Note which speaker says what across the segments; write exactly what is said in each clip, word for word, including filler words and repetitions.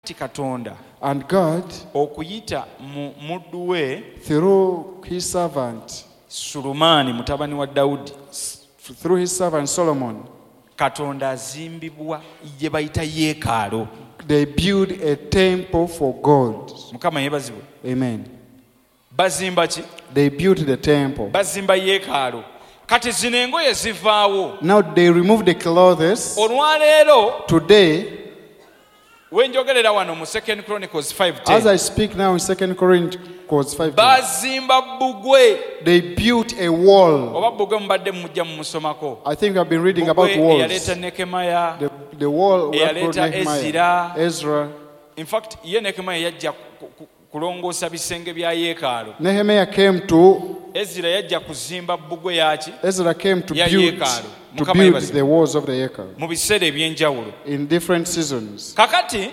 Speaker 1: Katonda
Speaker 2: And God,
Speaker 1: okuyita mu muddu we
Speaker 2: through his servant,
Speaker 1: Sulumani mutabani wa Daudi,
Speaker 2: through his servant Solomon,
Speaker 1: Katonda azimbibwa gye bayita yeekaalu.
Speaker 2: they build a temple for God.
Speaker 1: Mukama yebazibwe.
Speaker 2: Amen.
Speaker 1: Bazimba ki?
Speaker 2: They built the temple.
Speaker 1: Bazimba yeekaalu. Kati zino engoye zivaawo.
Speaker 2: Now they remove the clothes.
Speaker 1: Olwaleero
Speaker 2: Today,
Speaker 1: wenjogerera wano mu Second Chronicles five
Speaker 2: as
Speaker 1: ten,
Speaker 2: I speak now in Second Chronicles five,
Speaker 1: bazimba bbugwe.
Speaker 2: they built a wall.
Speaker 1: Oba bbugwe mubadde mujja mumusomako.
Speaker 2: I think I've been reading about
Speaker 1: Bbugwe
Speaker 2: walls.
Speaker 1: eyaleeta Nehemiah.
Speaker 2: The, the wall
Speaker 1: Eyaleeta
Speaker 2: that brought Nehemiah,
Speaker 1: Ezra.
Speaker 2: Ezra.
Speaker 1: In fact, ye Nehemiah yajja ku- ku- kulongoosa bisenge bya yeekaalu.
Speaker 2: Nehemiah came to
Speaker 1: Ezra yajja kuzimba bbugwe yaki
Speaker 2: Ezra came to
Speaker 1: Ya
Speaker 2: build
Speaker 1: yeekaalu.
Speaker 2: to
Speaker 1: Mukama
Speaker 2: build
Speaker 1: yebaze.
Speaker 2: the walls of the Yekal
Speaker 1: mu biseera eby'enjawulo.
Speaker 2: in different seasons.
Speaker 1: Kakati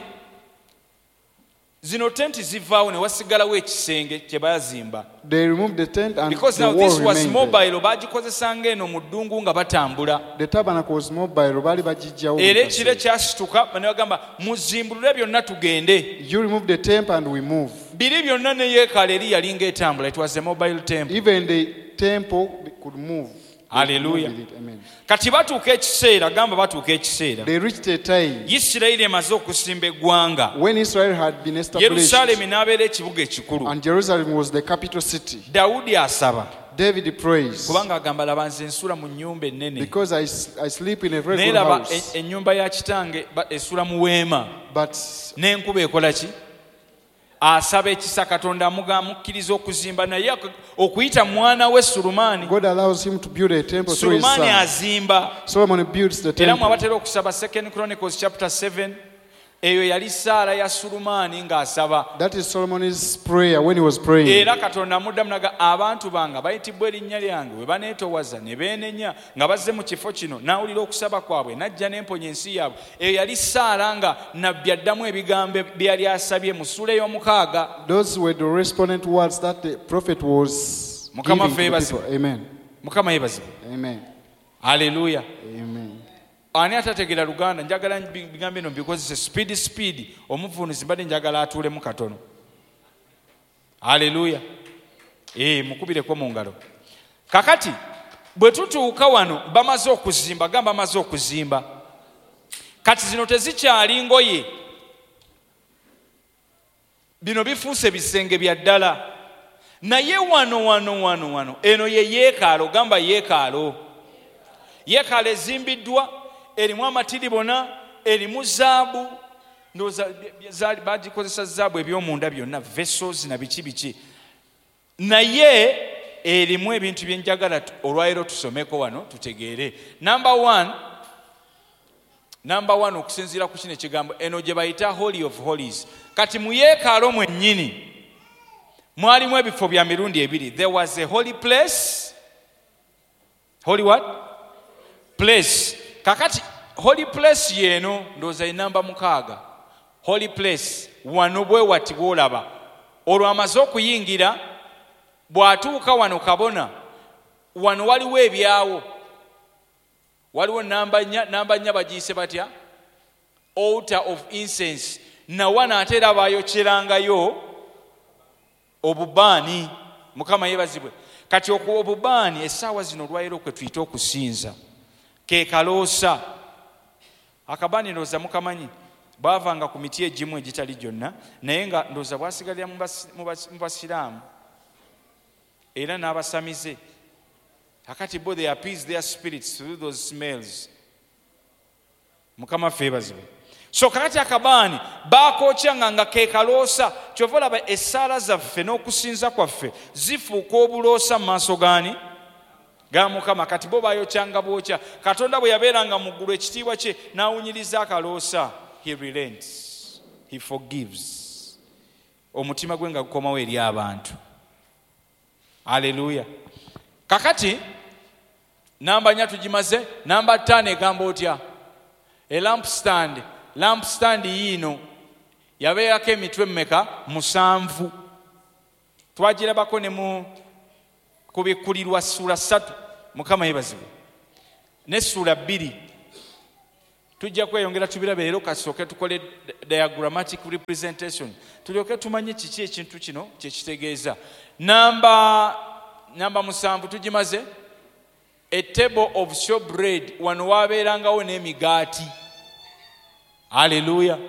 Speaker 1: zino tenti zivaawo ne wasigalawo ekisenge kye baazimba.
Speaker 2: They removed the tent and
Speaker 1: Because
Speaker 2: the
Speaker 1: now
Speaker 2: wall
Speaker 1: this was
Speaker 2: remained there.
Speaker 1: mobile, bagikozesanga eno mu ddungu nga batambula.
Speaker 2: The tabernacle was mobile. Bali bajijjawo
Speaker 1: Era
Speaker 2: mu
Speaker 1: ekiro
Speaker 2: kaseera.
Speaker 1: kyasituka ne bagamba muzimbulule byonna tugende.
Speaker 2: You remove the temple and we move.
Speaker 1: Biri byonna ne yeekaalu eri yali ng'etambula. It was a mobile temple.
Speaker 2: Even the temple could move. They could
Speaker 1: Hallelujah.
Speaker 2: move with it. Amen.
Speaker 1: Kati batuuka ekiseera, gamba batuuka ekiseera.
Speaker 2: They reached a time
Speaker 1: Isirayiri emaze okusimba eggwanga.
Speaker 2: when Israel had been established
Speaker 1: Yerusaalemi n'abeera ekibuga ekikulu.
Speaker 2: and Jerusalem was the capital city.
Speaker 1: Dawudi asaba.
Speaker 2: David prays,
Speaker 1: Kubanga agamba laba nze nsula mu nnyumba ennene.
Speaker 2: because I, s- I sleep in a very
Speaker 1: Naye
Speaker 2: good
Speaker 1: laba
Speaker 2: house.
Speaker 1: en- ennyumba ya kitange ba- esula mu weema.
Speaker 2: But
Speaker 1: N'enkuba ekola ki? Asaba ekisa Katonda amuga amukkiriza okuzimba naye ak- okuyita mwana we Sulumani.
Speaker 2: God allows him to build a temple through his
Speaker 1: Sulumani
Speaker 2: son.
Speaker 1: azimba.
Speaker 2: Solomon builds the
Speaker 1: Era
Speaker 2: temple.
Speaker 1: mwabatera okusaba Second Chronicles chapter seven. Eyo yali ssaala ya Sulumani ng'asaba.
Speaker 2: That is Solomon's prayer when he was praying.
Speaker 1: Era Katonda amuddamu naga abantu bange bayitibwa erinnya lyange we baneetoowaza ne beenenya nga bazze mu kifo kino n'awulira okusaba kwabwe n'ajja n'emponya ensi yaabwe. Eyo yali ssaala nga nabbi addamu ebigambo bye yali asabye mu ssuula ey'omukaaga.
Speaker 2: Those were the respondent words that the prophet was
Speaker 1: Mukama
Speaker 2: giving to the
Speaker 1: favours
Speaker 2: people.
Speaker 1: him.
Speaker 2: Amen.
Speaker 1: Mukama yeebazibwe.
Speaker 2: Amen.
Speaker 1: Haleluya.
Speaker 2: Amen.
Speaker 1: Ani atategeera Luganda njagala bigambo bino bikozese speed speed omuvunuzi mbadde njagala atuulemu katono. Haleluya. Eh, mukubireko mu ngalo. Kakati bwe tutuuka wano bamaze okuzimba, gamba bamaze okuzimba. Kati zino tezikyali ngoye. Bino bifuuse bisenge bya ddala. Naye wano wano wano wano eno ye yeekaalu, gamba yeekaalu. Yeekaalu ezimbiddwa erimu amatiribona, erimu zaabu, ndowooza bagikozesa zaabu eby'omunda byonna, vessels na biki biki. Naye erimu ebintu bye njagala olwaleero tusomeko wano tutegeere. Number one, number one okusinziira ku kino ekigambo eno gye bayita Holy of Holies. Kati mu yeekaalu mwennyini mwalimu ebifo bya mirundi ebiri. There was a holy place. Holy what? Place. Kakati holy place yeno ndowooza enamba mukaaga. Holy place wano bwe wati bw'olaba. Olwo amaze okuyingira bw'atuuka wano kabona wano waliwo ebyawo. Waliwo namba nnya, namba nnya bagiyise batya? Altar of incense. Na wana ate era baayokyerangayo obubaani. Mukama yeebazibwe. Kati okuwa obubaani essaawa zino olwaleero kwe tuyita okusinza. Ke kaloosa. Akabaani ndowooza mukamanyi baavanga ku miti egimu egitali gyonna naye nga ndowooza bwasigalira mu basi- mu basi- mu basiraamu era n'abasamize. Kakati bo they appease their spirits through those smells. Mukama ffe yeebazibwe. So kakati akabaani baakokyanga nga ke kaloosa. Kyova olaba essaala zaffe n'okusinza kwaffe zifuuka obuloosa mu maaso gaani ga Mukama. Kati bo baayokyanga bwokya. Katonda bwe yabeeranga mu ggulu ekitiibwa kye n'awunyiriza akaloosa. He relents. He forgives. Omutima gwe nga gukomawo eri abantu. Haleluya. Kakati namba nnya tugimaze. Namba ttaano egamba otya? A lampstand. Lampstand yiino yabeerako emitwe mmeka? Musanvu. Twagirabako ne mu kubikkulirwa ssuula ssatu. Mukama yeebazibwe. Ne ssuula bbiri. tujja kweyongera tubirabe leero kasooke tukole diagrammatic representation tulyoke tumanye kiki ekintu kino kyekitegeeza. namba namba musanvu tugimaze. A table of showbread, wano wabeerangawo n'emigaati. Haleluya.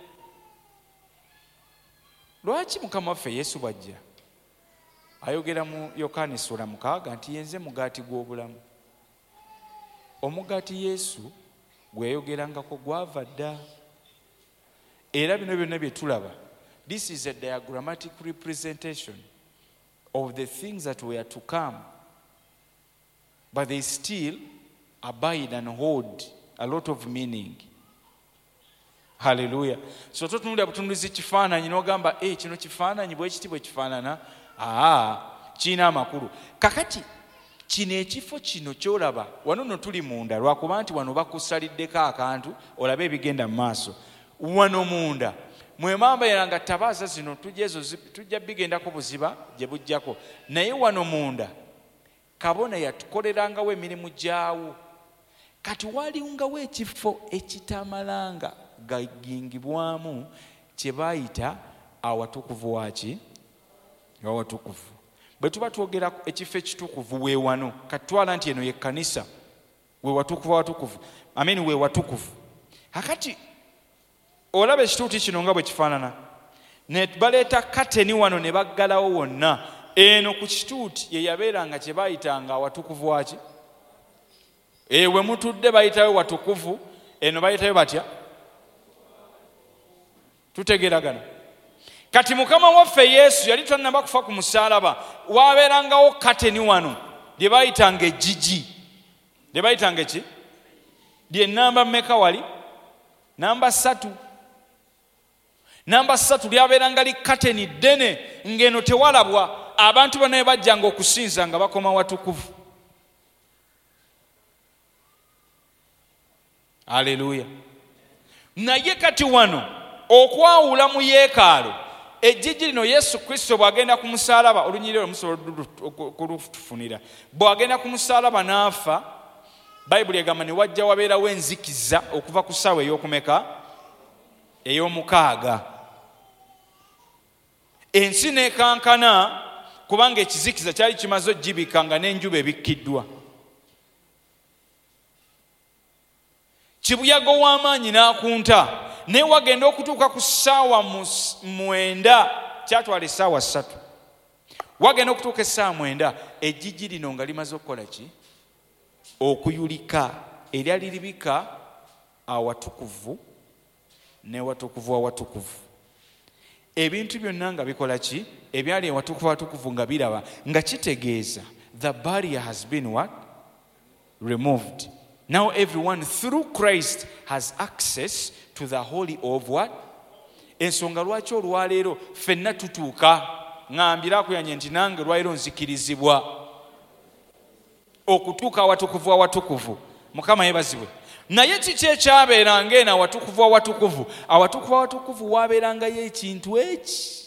Speaker 1: Lwaki Mukama waffe Yesu bw'ajja ayogera mu Yokaana sura mukaaga nti yenze mugaati gw'obulamu? Omugaati Yesu gwe yayogerangako gwava dda. Era bino byonna bye tulaba, this is a diagrammatic representation of the things that were to come, but they still abide and hold a lot of meaning. Hallelujah. So tutunulira butunulizi kifaananyi n'ogamba eh kino kifaananyi bwe kiti bwe kifaanana, aa kiina amakulu. Kakati kino ekifo kino kyolaba wano no tuli munda, lwakuba nti wano bakusaliddeko akantu olabe ebigenda mu maaso. Wano munda mwe mambeeranga tabaaza zino tujezo tujja bigendako buziba gye bujjako, naye wano munda kabona yatukolerangawo emirimu gyawo. Kati walingawo ekifo ekitamalanga gagingibwamu kye bayita awatukuvu waki awatukuvu. Bwe tuba twogera ekifo ekitukuvu we wano, katwala nti eno ye kkanisa, we watukuvu awatukuvu, ameni we watukuvu. Hakati olaba ekituuti kino nga bwe kifaanana, ne baleeta kateni wano ne baggalawo wonna. Eno ku kituuti ye yabeeranga kye bayitanga awatukuvu waki. Ewe mutudde bayitayo watukuvu, eno bayitayo batya? Tutegeragana. Kati Mukama waffe Yesu yali tannaba kufa ku musaalaba, waabeerangawo kateni wano lye bayitanga ejjigi. Lye bayitanga ki? Lye namba mmeka wali? Namba ssatu. Namba ssatu lyabeeranga li kateni ddene, ng'eno tewalabwa. Abantu bonna bajjanga okusinza nga bakoma watukuvu. Haleluya. Naye kati wano okwawula mu yeekaalu, ejjigi lino Yesu Kristo bw'agenda ku musaalaba, olunyiriro olumusobola kulufunira, bw'agenda ku musaalaba n'afa, Bayibuli egamba ne wajja wabeerawo enzikiza okuva ku ssaawa ey'okumeka? Ey'omukaaga. Ensi n'ekankana kubanga ekizikiza kyali kimaze ogibika nga n'enjuba ebikkiddwa. Kibuyaga w'amaanyi n'akunta, naye wagenda okutuuka ku ssaawa mwenda, kyatwala essaawa ssatu. Wagenda okutuuka essaawa mwenda, ejjigi lino nga limaze okukola ki? Okuyulika. Eryali libika awatukuvu ne watukuvu awatukuvu. Ebintu byonna nga bikola ki? Ebyali awatukuvu awatukuvu nga biraba, nga kitegeeza the barrier has been what? Removed. Now everyone through Christ has access to the holy of what? Ensonga lwaki olwaleero ffenna tutuuka, ngambira akuyanye nti nange lwaleero nzikirizibwa okutuuka awatukuvu awatukuvu. Mukama yebazibwe. Naye kiki ekyabeeranga eno awatukuvu awatukuvu? Awatukuvu awatukuvu waabeerangayo ekintu eki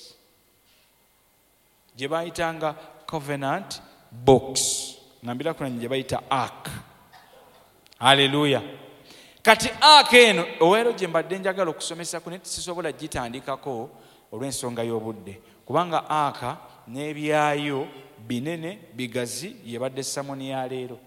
Speaker 1: gye baayitanga covenant box, ngambira akuyanye gye bayita ark. Haleluya. Kati ark eno oweero gye mbadde njagala okusomesa ku, naye sisobola gitandikako olw'ensonga y'obudde, kubanga ark n'ebyayo binene bigazi yebadde samoni ya leero.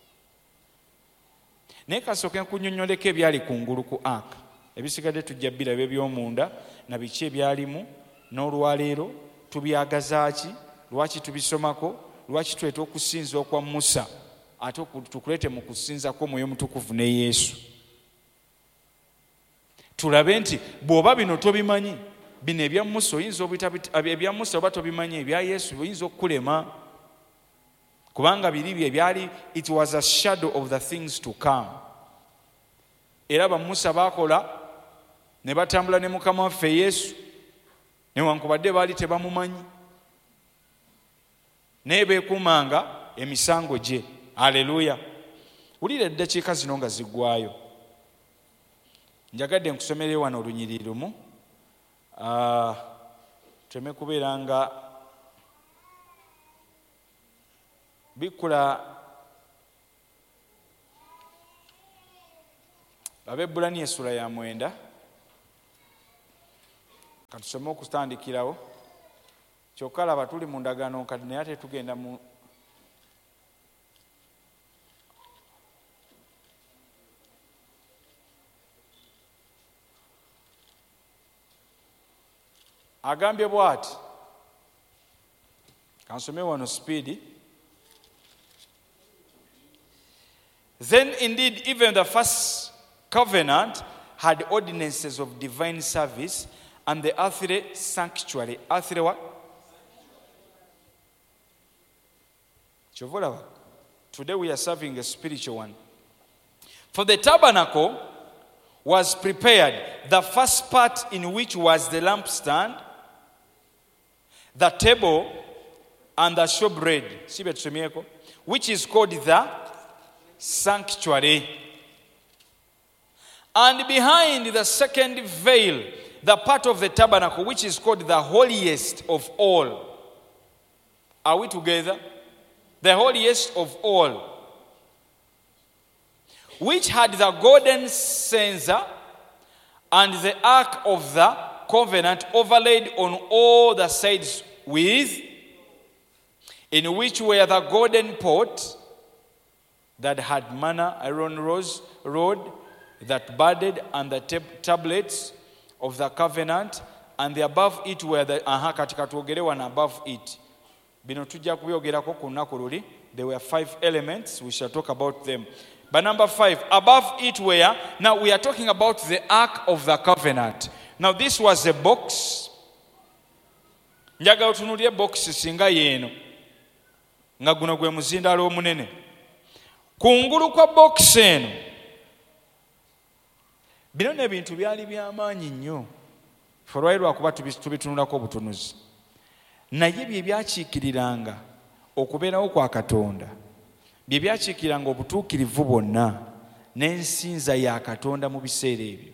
Speaker 1: Naye kasooke nkunnyonnyoleko ebyali kungulu ku ark. Ebisigadde tujja biraba eby'omunda na biki ebyalimu, n'olwaleero tubyagazaaki, lwaki tubisomako, lwaki tweta okusinza okwa Musa ate tukulete mu kusinzako Mwoyo Mutukuvu ne Yesu. Tulabe nti bw'oba bino tobimanyi, bino ebya Musa oyinza obuyita ebya Musa oba tobimanyi, ebya Yesu oyinza okukulema, kubanga biri bye byali, it was a shadow of the things to come. Era ba Musa baakola ne batambula ne Mukama waffe Yesu, newankubadde baali tebamumanyi, naye beekumanga emisango gye. Haleluya. Wulira eddakiika zino nga ziggwayo. Njagadde nkusomere wano olunyiriri lumu. Uh, teme kubeera nga bikula Ab'Ebbulaniya essula ya mwenda katusome okutandikirawo kyokka laba tuli mu ndagaano kati naye ate tugenda mu agambye bw'ati kansome wano speedi. Then indeed even the first covenant had ordinances of divine service and the earthly sanctuary. Earthly what? Today we are serving a spiritual one. For the tabernacle was prepared, the first part in which was the lampstand, the table, and the showbread, which is called the sanctuary. And behind the second veil, the part of the tabernacle which is called the holiest of all. Are we together? The holiest of all, which had the golden censer and the ark of the covenant overlaid on all the sides with, in which were the golden pot that had manna, Aaron rose, rod that budded, and the tab- tablets of the covenant, and the above it were the aha katika tuogere wana above it. Bino tujja kubyogerako ku lunaku luli. There were five elements. We shall talk about them. But number five, above it were, now we are talking about the ark of the covenant. Now this was a box. Njagala otunuulire box singa yeeno nga guno gwe muzindaalo omunene. Kungulu kwa box eno bino n'ebintu byali by'amaanyi nnyo olwali lwakuba tubitunulako obutunuzi, naye bye byakiikiriranga okubeerawo kwa Katonda, bye byakiikiriranga obutuukirivu bwonna n'ensinza ya Katonda mu biseera ebyo.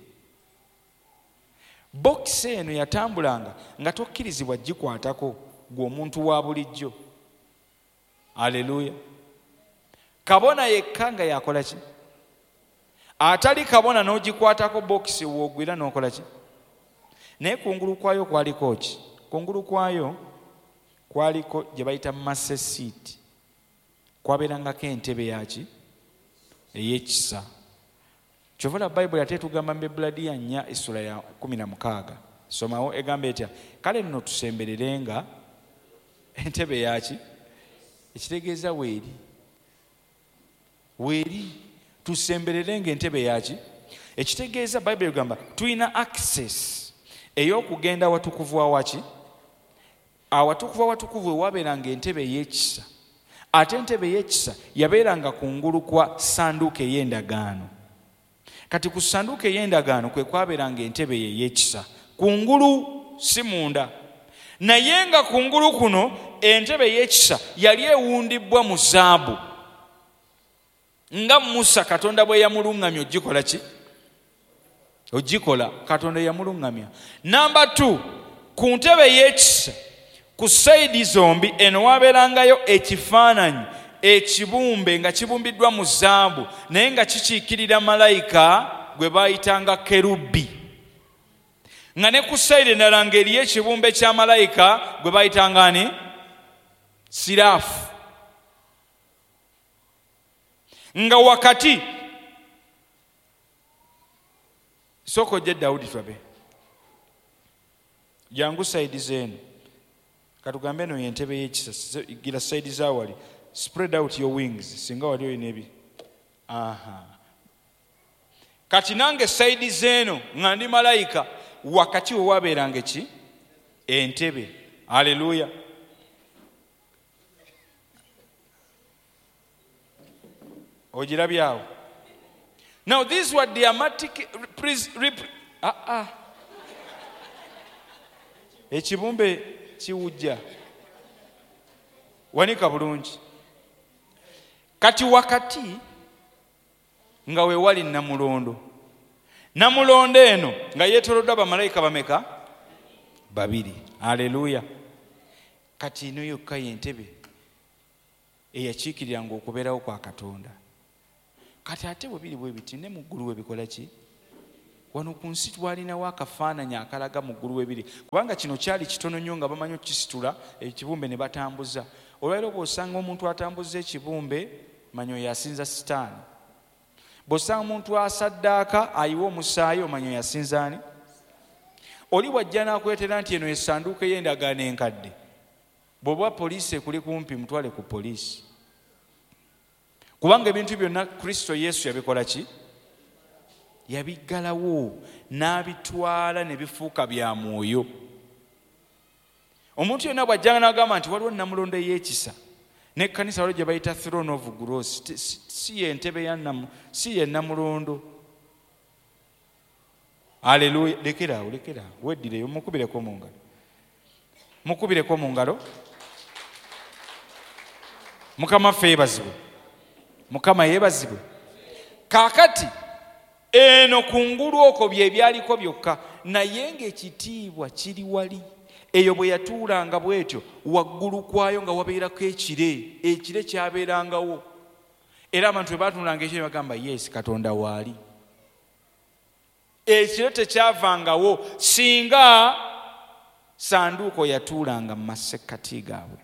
Speaker 1: Bokisi eno yatambulanga nga tokkirizibwa gikwatako gwe omuntu wa bulijjo. Aleluya. Kabona yekka nga yakola ki? Atali kabona n'ogikwatako bokisi woogwira n'okola ki? Naye kungulu kwayo kwaliko ki? Kungulu kwayo kwaliko gye bayita master seat. Kwabeerangako entebe yaki? Ey'ekisa. Kyovula Bayibuli ate tugamba mu Ebbulaniya nnya essula ya kumi na mukaaga. Somawo egamba etya? Kale nno tusembererenga entebe yaki? Ekitegeeza weeri. Weeri. Tusembererenga entebe yaki? Ekitegeeza Bayibuli egamba tulina access ey'okugenda awatukuvu awaki? Awatukuvu awatukuvu ewabeeranga entebe ey'ekisa. Ate entebe ey'ekisa yabeeranga kungulu kwa sanduuko ey'endagaano. Kati ku sanduuko ey'endagaano kwe kwabeeranga entebe ey'ekisa. Kungulu si munda. Naye nga kungulu kuno entebe ey'ekisa yali ewundibwa mu zaabu. Nga Musa Katonda bwe yamulungamya ogikola ki? Ogikola Katonda yamulungamya. Number two, ku ntebe ey'ekisa ku sayidi zombi eno wabeerangayo ekifaananyi ekibumbe nga kibumbiddwa mu zaabu naye nga kikiikirira malayika gwe baayitanga kerubi. Nga ne ku sayidi endala ng'eriyo ekibumbe kya malayika gwe baayitanga ani? Siraafu. Nga wakati soko je Daudi twabe jangu sayidi zenu katugambe eno yentebe y'ekisa gira sayidi zawali spread out your wings singa wali oyina ebi. Aha. Kati nange sayidi zeno nga ndi malayika wakati we wabeeranga ki? Entebe. Haleluya. Ojirabyawo. Now these were dramatic ah ah ekibumbe kiwujja wanika bulungi. Kati wakati nga we wali namulondo. Namulondo eno nga yeetoloddwa bamalayika bameka? Babiri. Haleluya. Kati ino yokka y'entebe eyakiikiriranga okubeerawo kwa Katonda. Kati ate bwe biri bwe biti ne mu ggulu we bikola ki? wano ku nsi twalinawo akafaananyi akalaga mu ggulu webiri, kubanga kino kyali kitono nnyo nga bamanyi okukisitula ekibumbe ne batambuza. Olwaleero bw'osanga omuntu atambuza ekibumbe manyo yasinza sitaani. Bw'osanga omuntu asaddaaka ayiwa omusaayi omanyo yasinza ani? Oli bw'ajja n'akwetera nti eno essanduuko ey'endagaano enkadde, bw'oba poliisi ekuli kumpi mutwale ku poliisi, kubanga ebintu byonna Kristo Yesu yabikola ki? Yabiggalawo n'abitwala ne bifuuka bya mwoyo. Omuntu yonna bw'ajjanga n'agamba nti waliwo Namulondo ey'ekisa n'ekkanisa waliwo gye bayita throne of grace, si ye ntebe ya Namu, si ye Namulondo. Haleluya. Lekeraawo, lekeraawo, weddireyo mukubireko mu ngalo, mukubireko mu ngalo. Mukama ffe yeebazibwe, Mukama yeebazibwe. Kaakati eno kungulu okwo bye byaliko byokka, naye ng'ekitiibwa kiri wali. Eyo bwe yatuulanga bw'etyo waggulu kwayo nga wabeerako ekire, ekire kyabeerangawo, era abantu bwe baatuulanga ekire bagamba yes, Katonda waali. Ekiro tekyavangawo singa sanduuko yatuulanga mu masekkati gaabwe.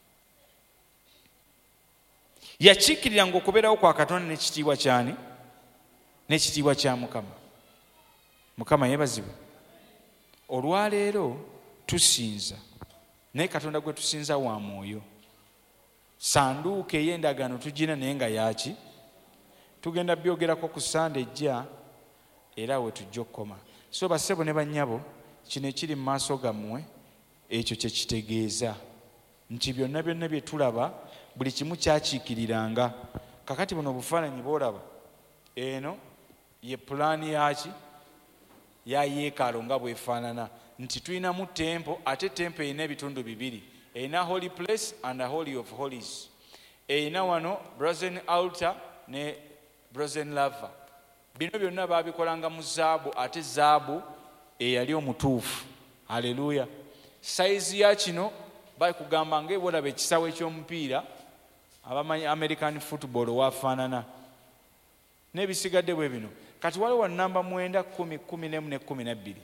Speaker 1: Yakiikiriranga okubeerawo kwa Katonda n'ekitiibwa kyani? N'ekitiibwa kya Mukama. Mukama yeebazibwe. Olwaleero tusinza, naye Katonda gwe tusinza wa mwoyo. Sanduuko ey'endagaano tugina naye nga yaki? Tugenda byogerako ku Sande ejja era we tujja okukoma. So bassebo ne bannyabo, kino ekiri mu maaso gammwe ekyo kye kitegeeza nti byonna byonna bye tulaba buli kimu kyakiikiriranga. Kakati buno obufaananyi bw'olaba eno ye pulaani yaki? Ya yeekaalu nga bwefaanana, nti tulinamu tempo, ate tempo erina ebitundu bibiri, erina holy place and a holy of holies. Erina wano brazen altar ne brazen laver. Bino byonna baabikolanga mu zaabu, ate zaabu eyali omutuufu. Haleluya. Sayizi ya kino bakugamba ng'ebolaba ekisawo eky'omupiira abamanyi American football wafaanana n'ebisigadde bwe bino. Kati waliwo namba mwenda kumi kumi n'emu ne kumi na bbiri.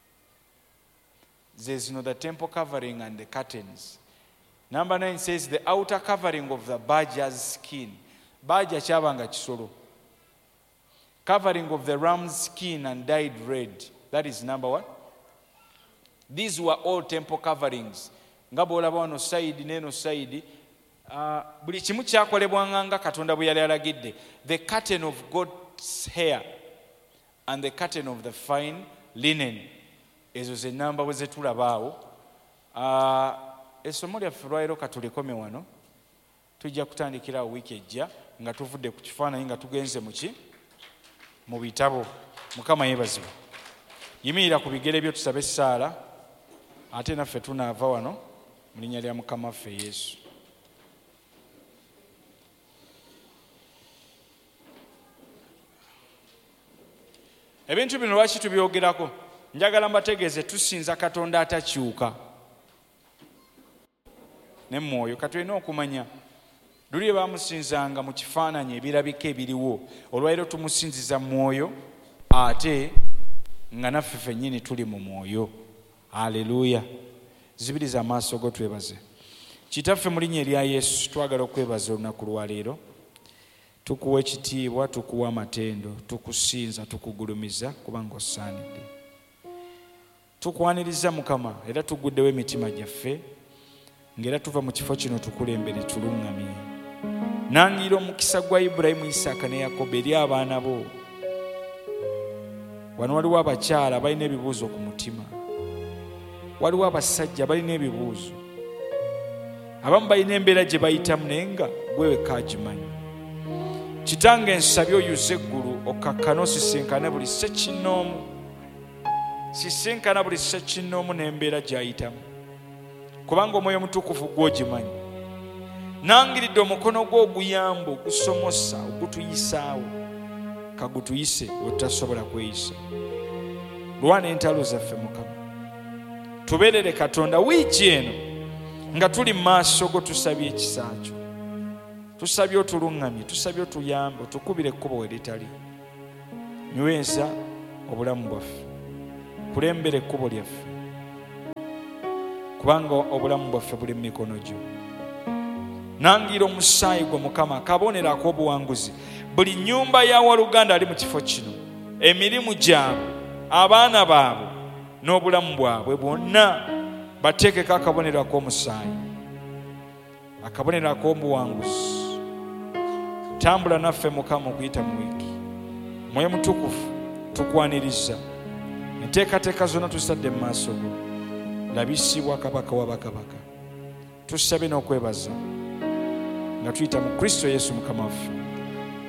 Speaker 1: There's you know, the temple covering and the curtains. Number nine says the outer covering of the badger's skin. Badger kyabanga kisolo. Covering of the ram's skin and dyed red. That is number one. These were all temple coverings. Nga bw'olaba wano side n'eno side, uh, buli kimu kyakolebwanga nga Katonda bwe yali alagidde. The curtain of goat's hair and the curtain of the fine linen. Ezo ze namba bwe zetulabaawo. Uh, essomo lyaffe lwaleero katulekome wano. Tujja kutandikira wiiki ejja nga tuvudde ku kifaananyi nga tugenze mu ki? Mu bitabo. Mukama yeebazibwe. Yimirira ku bigere byo tusabe essaala, ate naffe tunaava wano mu linnya lya Mukama ffe Yesu. Ebintu bino lwaki tubyogerako? Njagala mbategeeze tusinza Katonda atakyuka ne mwoyo. Katulina okumanya luli baamusinzanga mu kifaananyi ebirabika ebiriwo, olwaleero tumusinziza mwoyo ate nga naffe ffennyini tuli mu mwoyo. Haleluya. Zibiriza amaaso go twebaze. Kitaffe mu linnya erya Yesu twagala okwebaza olunaku lwaleero. Tukuwa ekitiibwa, tukuwa amatendo, tukusinza, tukugulumiza kubanga osaanidde. Tukwaniriza Mukama era tuguddewo emitima gyaffe ng'era tuva mu kifo kino tukulembere tuluŋŋamye. Nangirira omukisa gwa Ibulayimu, Isaaka ne Yakobo eri abaana bo. Wano waliwo abakyala balina ebibuuzo ku mutima, waliwo abasajja balina ebibuuzo, abamu balina embeera gye bayitamu naye nga gwe wekka agimanyi. Kitange nsabye oyuze eggulu okkakkana osisinkane buli ssekinnoomu, sisinkana buli ssekinnoomu n'embeera gy'ayitamu, kubanga Omwoyo Omutukuvu gw'ogimanyi. Nangiridde omukono gwo oguyamba, ogusomosa, ogutuyisaawo, kagutuyise wetutasobola kweyisa. Lwana entalo zaffe Mukama, tubeerere Katonda wiiki eno nga tuli mu maaso go, tusabye ekisa kyo, tusabye otuluŋŋamye, tusabye otuyambe, otukubire ekkubo we litali. Nyweza obulamu bwaffe, kulembera ekkubo lyaffe, kubanga obulamu bwaffe buli mu mikono gyo. Nangira omusaayi gwe Mukama akabonero ak'obuwanguzi buli nnyumba ya waluganda ali mu kifo kino, emirimu gyabwe, abaana baabwe n'obulamu bwabwe bwonna bateekeko akabonero ak'omusaayi, akabonero ak'obuwanguzi. Tambula naffe Mukama okuyita mu wiiki. Mwoyo Mutukuvu tukwaniriza, enteekateeka zonna tuzitadde mu maaso go, labisibwa kabaka wa bakabaka. Tusabye n'okwebaza nga tuyita mu Kristo Yesu Mukama waffe.